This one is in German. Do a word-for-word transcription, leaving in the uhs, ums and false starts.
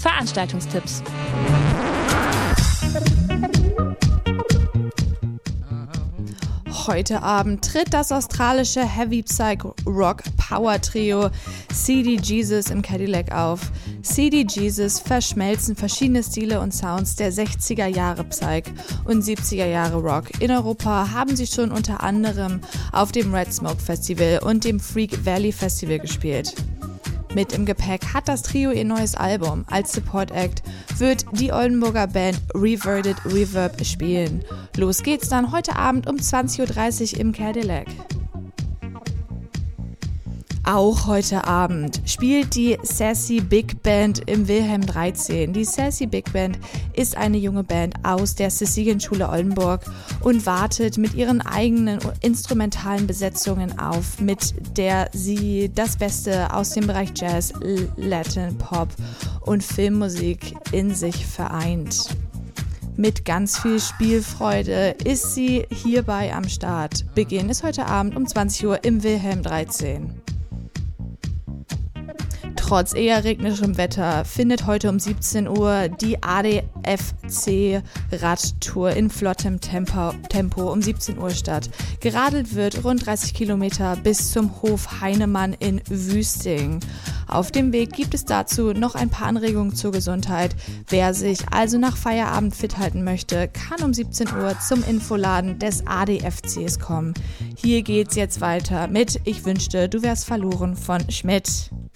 Veranstaltungstipps. Heute Abend tritt das australische Heavy Psych Rock Power Trio C D Jesus im Cadillac auf. C D Jesus verschmelzen verschiedene Stile und Sounds der sechziger Jahre Psych und siebziger Jahre Rock. In Europa haben sie schon unter anderem auf dem Red Smoke Festival und dem Freak Valley Festival gespielt. Mit im Gepäck hat das Trio ihr neues Album. Als Support Act wird die Oldenburger Band Reverted Reverb spielen. Los geht's dann heute Abend um zwanzig Uhr dreißig im Cadillac. Auch heute Abend spielt die Sassy Big Band im Wilhelm dreizehn. Die Sassy Big Band ist eine junge Band aus der Cecilienschule Oldenburg und wartet mit ihren eigenen instrumentalen Besetzungen auf, mit der sie das Beste aus dem Bereich Jazz, Latin, Pop und Filmmusik in sich vereint. Mit ganz viel Spielfreude ist sie hierbei am Start. Beginn ist heute Abend um zwanzig Uhr im Wilhelm dreizehn. Trotz eher regnischem Wetter findet heute um siebzehn Uhr die A D F C Radtour in flottem Tempo, Tempo um siebzehn Uhr statt. Geradelt wird rund dreißig Kilometer bis zum Hof Heinemann in Wüsting. Auf dem Weg gibt es dazu noch ein paar Anregungen zur Gesundheit. Wer sich also nach Feierabend fit halten möchte, kann um siebzehn Uhr zum Infoladen des A D F Cs kommen. Hier geht's jetzt weiter mit Ich wünschte, du wärst verloren von Schmidt.